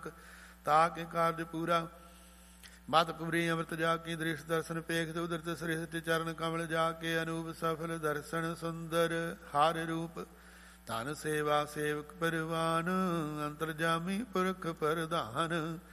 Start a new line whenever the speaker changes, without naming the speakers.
ਨਾਨਕ ਤਾਕੇ ਕਾਰਜ ਪੂਰਾ। ਮਤਪੁਰੀ ਅੰਮ੍ਰਿਤ ਜਾ ਕੇ ਦ੍ਰਿਸ਼ ਦਰਸ਼ਨ ਪੇਖਤ ਉਦਰਤ ਸ੍ਰਿਸ਼ਟ ਚਰਨ ਕਮਲ ਜਾ ਕੇ ਅਨੂਪ ਸਫਲ ਦਰਸ਼ਨ ਸੁੰਦਰ ਹਰ ਰੂਪ। ਧਨ ਸੇਵਾ ਸੇਵਕ ਪਰਵਾਨ ਅੰਤਰਜਾਮੀ ਪੁਰਖ ਪ੍ਰਧਾਨ।